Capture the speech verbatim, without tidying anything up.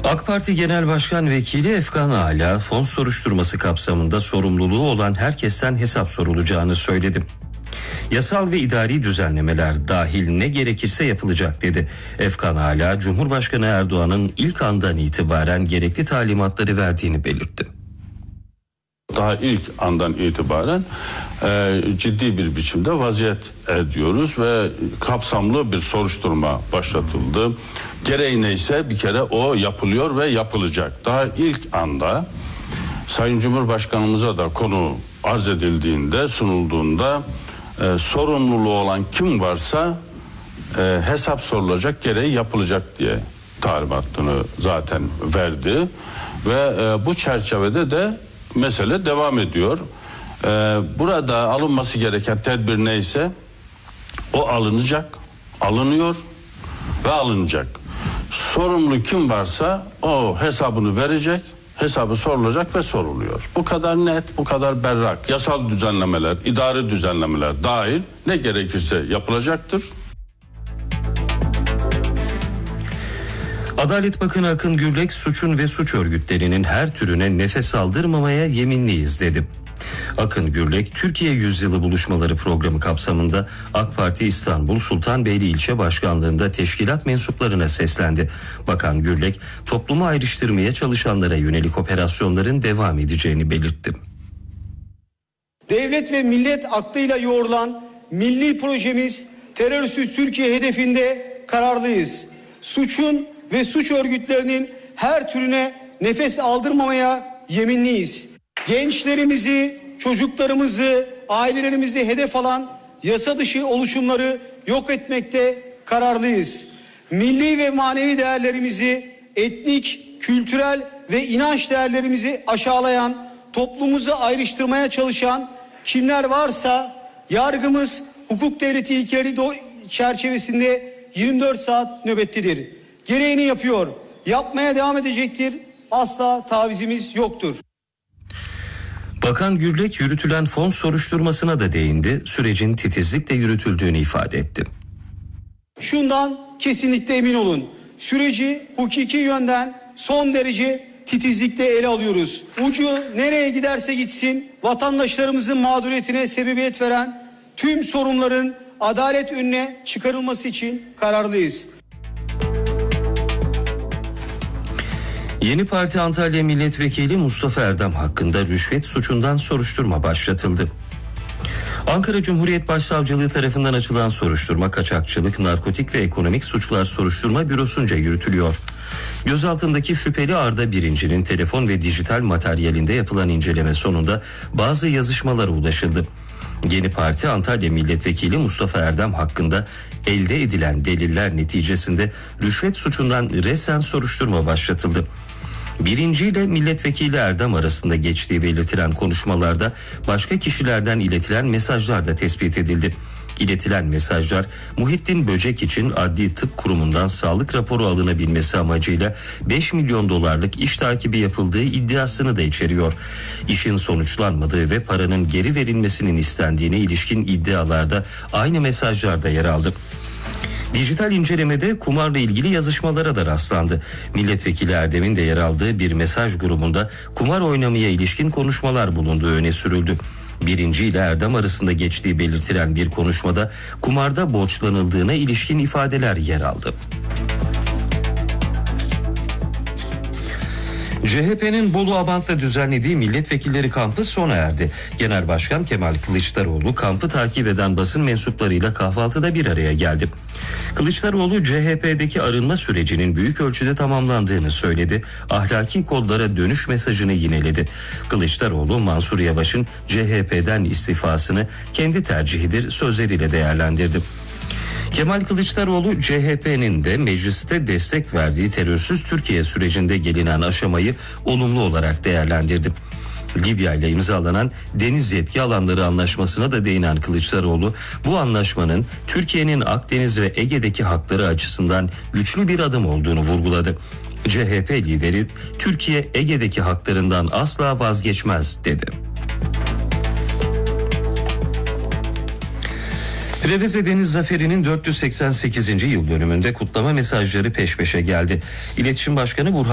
AK Parti Genel Başkan Vekili Efkan Ala, fon soruşturması kapsamında sorumluluğu olan herkesten hesap sorulacağını söyledi. Yasal ve idari düzenlemeler dahil ne gerekirse yapılacak dedi. Efkan Ala, Cumhurbaşkanı Erdoğan'ın ilk andan itibaren gerekli talimatları verdiğini belirtti. Daha ilk andan itibaren e, ciddi bir biçimde vaziyet ediyoruz ve kapsamlı bir soruşturma başlatıldı. Gereği neyse bir kere o yapılıyor ve yapılacak. Daha ilk anda Sayın Cumhurbaşkanımıza da konu arz edildiğinde, sunulduğunda e, sorumluluğu olan kim varsa e, hesap sorulacak, gereği yapılacak diye talimatını zaten verdi ve e, bu çerçevede de mesele devam ediyor. Ee, burada alınması gereken tedbir neyse o alınacak, alınıyor ve alınacak. Sorumlu kim varsa o hesabını verecek, hesabı sorulacak ve soruluyor. Bu kadar net, bu kadar berrak. Yasal düzenlemeler, idari düzenlemeler dahil ne gerekirse yapılacaktır. Adalet Bakanı Akın Gürlek, suçun ve suç örgütlerinin her türüne nefes aldırmamaya yeminliyiz dedi. Akın Gürlek, Türkiye Yüzyılı Buluşmaları programı kapsamında AK Parti İstanbul Sultanbeyli İlçe Başkanlığı'nda teşkilat mensuplarına seslendi. Bakan Gürlek, toplumu ayrıştırmaya çalışanlara yönelik operasyonların devam edeceğini belirtti. Devlet ve millet aklıyla yoğrulan milli projemiz terörsüz Türkiye hedefinde kararlıyız. Suçun ve suç örgütlerinin her türüne nefes aldırmamaya yeminliyiz. Gençlerimizi, çocuklarımızı, ailelerimizi hedef alan yasa dışı oluşumları yok etmekte kararlıyız. Milli ve manevi değerlerimizi, etnik, kültürel ve inanç değerlerimizi aşağılayan, toplumumuzu ayrıştırmaya çalışan kimler varsa yargımız hukuk devleti ilkeleri çerçevesinde yirmi dört saat nöbettedir. Gereğini yapıyor, yapmaya devam edecektir. Asla tavizimiz yoktur. Bakan Gürlek yürütülen fon soruşturmasına da değindi, sürecin titizlikle yürütüldüğünü ifade etti. Şundan kesinlikle emin olun, süreci hukuki yönden son derece titizlikle ele alıyoruz. Ucu nereye giderse gitsin, vatandaşlarımızın mağduriyetine sebebiyet veren tüm sorunların adalet önüne çıkarılması için kararlıyız. Yeni Parti Antalya Milletvekili Mustafa Erdem hakkında rüşvet suçundan soruşturma başlatıldı. Ankara Cumhuriyet Başsavcılığı tarafından açılan soruşturma, kaçakçılık, narkotik ve ekonomik suçlar soruşturma bürosunca yürütülüyor. Gözaltındaki şüpheli Arda Birinci'nin telefon ve dijital materyalinde yapılan inceleme sonunda bazı yazışmalara ulaşıldı. Yeni Parti Antalya Milletvekili Mustafa Erdem hakkında elde edilen deliller neticesinde rüşvet suçundan resen soruşturma başlatıldı. Birinci ile milletvekili Erdem arasında geçtiği belirtilen konuşmalarda başka kişilerden iletilen mesajlar da tespit edildi. İletilen mesajlar Muhittin Böcek için Adli Tıp Kurumu'ndan sağlık raporu alınabilmesi amacıyla beş milyon dolarlık iş takibi yapıldığı iddiasını da içeriyor. İşin sonuçlanmadığı ve paranın geri verilmesinin istendiğine ilişkin iddialarda aynı mesajlarda yer aldı. Dijital incelemede kumarla ilgili yazışmalara da rastlandı. Milletvekili Erdem'in de yer aldığı bir mesaj grubunda kumar oynamaya ilişkin konuşmalar bulunduğu öne sürüldü. Birinci ile Erdem arasında geçtiği belirtilen bir konuşmada kumarda borçlanıldığına ilişkin ifadeler yer aldı. C H P'nin Bolu Abant'ta düzenlediği milletvekilleri kampı sona erdi. Genel Başkan Kemal Kılıçdaroğlu kampı takip eden basın mensuplarıyla kahvaltıda bir araya geldi. Kılıçdaroğlu C H P'deki arınma sürecinin büyük ölçüde tamamlandığını söyledi. Ahlaki kodlara dönüş mesajını yineledi. Kılıçdaroğlu Mansur Yavaş'ın C H P'den istifasını kendi tercihidir sözleriyle değerlendirdi. Kemal Kılıçdaroğlu C H P'nin de mecliste destek verdiği terörsüz Türkiye sürecinde gelinen aşamayı olumlu olarak değerlendirdi. Libya ile imzalanan deniz yetki alanları anlaşmasına da değinen Kılıçdaroğlu, bu anlaşmanın Türkiye'nin Akdeniz ve Ege'deki hakları açısından güçlü bir adım olduğunu vurguladı. C H P lideri Türkiye Ege'deki haklarından asla vazgeçmez dedi. Preveze Deniz Zaferi'nin dört yüz seksen sekizinci yıl dönümünde kutlama mesajları peş peşe geldi. İletişim Başkanı Burhan